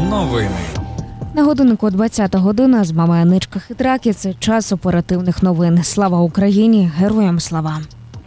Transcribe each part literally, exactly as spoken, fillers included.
Новини. На годиннику двадцята година з вами Аничка Хитракі. Це час оперативних новин. Слава Україні! Героям слава!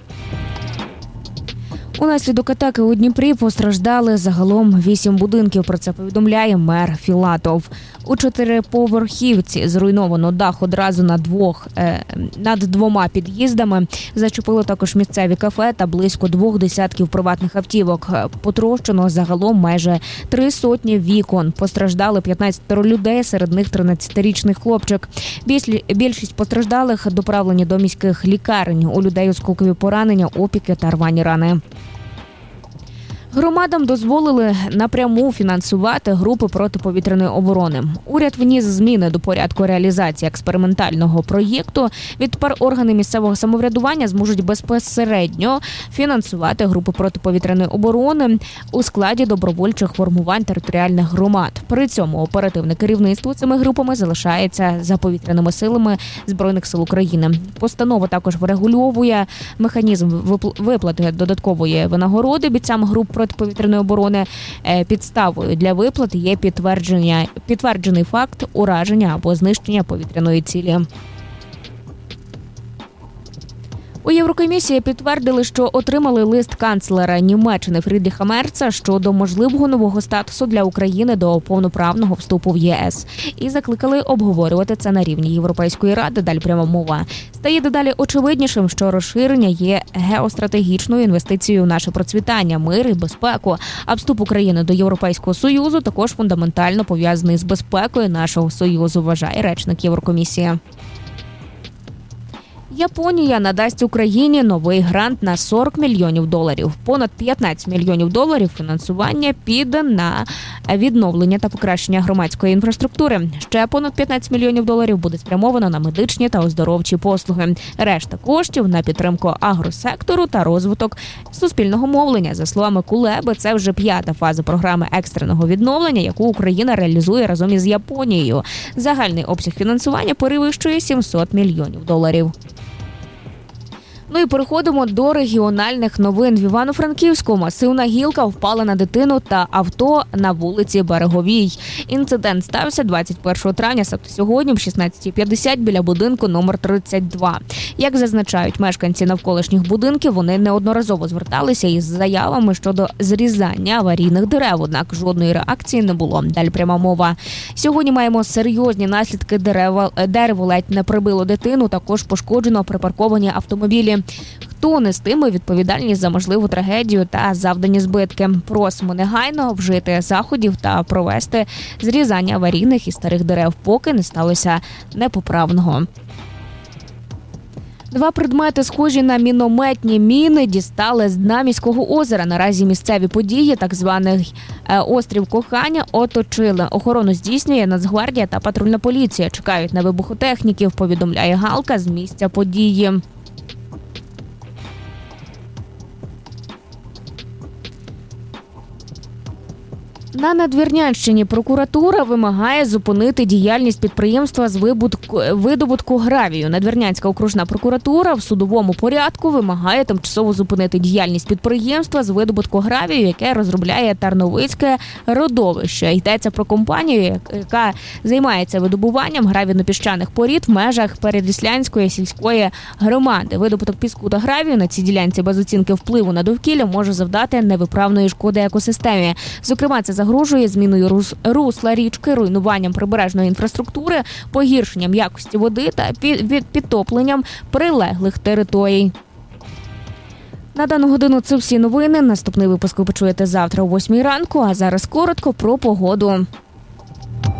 Унаслідок атаки у Дніпрі постраждали загалом вісім будинків. Про це повідомляє мер Філатов. У чотириповерхівці зруйновано дах одразу над двох е, над двома під'їздами. Зачепило також місцеві кафе та близько двох десятків приватних автівок. Потрощено загалом майже три сотні вікон. Постраждали п'ятнадцять людей, серед них тринадцятирічний хлопчик. Більшість постраждалих доправлені до міських лікарень. У людей осколкові поранення, опіки та рвані рани. Громадам дозволили напряму фінансувати групи протиповітряної оборони. Уряд вніс зміни до порядку реалізації експериментального проєкту. Відтепер органи місцевого самоврядування зможуть безпосередньо фінансувати групи протиповітряної оборони у складі добровольчих формувань територіальних громад. При цьому оперативне керівництво цими групами залишається за повітряними силами Збройних сил України. Постанова також врегульовує механізм виплати додаткової винагороди бійцям груп протиповітряної оборони. Підставою для виплат є підтвердження, підтверджений факт ураження або знищення повітряної цілі. У Єврокомісії підтвердили, що отримали лист канцлера Німеччини Фрідріха Мерца щодо можливого нового статусу для України до повноправного вступу в ЄС. І закликали обговорювати це на рівні Європейської ради. Далі пряма мова. Стає дедалі очевиднішим, що розширення є геостратегічною інвестицією в наше процвітання, мир і безпеку. А вступ України до Європейського Союзу також фундаментально пов'язаний з безпекою нашого Союзу, вважає речник Єврокомісії. Японія надасть Україні новий грант на сорок мільйонів доларів. Понад п'ятнадцять мільйонів доларів фінансування піде на відновлення та покращення громадської інфраструктури. Ще понад п'ятнадцять мільйонів доларів буде спрямовано на медичні та оздоровчі послуги. Решта коштів на підтримку агросектору та розвиток суспільного мовлення. За словами Кулеби, це вже п'ята фаза програми екстреного відновлення, яку Україна реалізує разом із Японією. Загальний обсяг фінансування перевищує сімсот мільйонів доларів. Ну і переходимо до регіональних новин. В Івано-Франківську масивна гілка впала на дитину та авто на вулиці Береговій. Інцидент стався двадцять першого травня, тобто сьогодні, в шістнадцята п'ятдесят біля будинку номер тридцять два. Як зазначають мешканці навколишніх будинків, вони неодноразово зверталися із заявами щодо зрізання аварійних дерев, однак жодної реакції не було. Далі пряма мова. Сьогодні маємо серйозні наслідки. Дерева, дерево ледь не прибило дитину, також пошкоджено припарковані автомобілі. Хто нестиме відповідальність за можливу трагедію та завдані збитки? Просимо негайно вжити заходів та провести зрізання аварійних і старих дерев, поки не сталося непоправного. Два предмети, схожі на мінометні міни, дістали з дна міського озера. Наразі місцеві події, так званий острів Кохання, оточили. Охорону здійснює Нацгвардія та патрульна поліція. Чекають на вибухотехніків, повідомляє Галка з місця події. На Надвірнянщині прокуратура вимагає зупинити діяльність підприємства з видобутку гравію. Надвірнянська окружна прокуратура в судовому порядку вимагає тимчасово зупинити діяльність підприємства з видобутку гравію, яке розробляє Тарновицьке родовище. Йдеться про компанію, яка займається видобуванням гравійно-піщаних порід в межах Переяславської сільської громади. Видобуток піску та гравію на цій ділянці без оцінки впливу на довкілля може завдати невиправної шкоди екосистемі. Зокрема, це загрожує зміною русла річки, руйнуванням прибережної інфраструктури, погіршенням якості води та підтопленням прилеглих територій. На дану годину це всі новини. Наступний випуск ви почуєте завтра о восьмій ранку, а зараз коротко про погоду.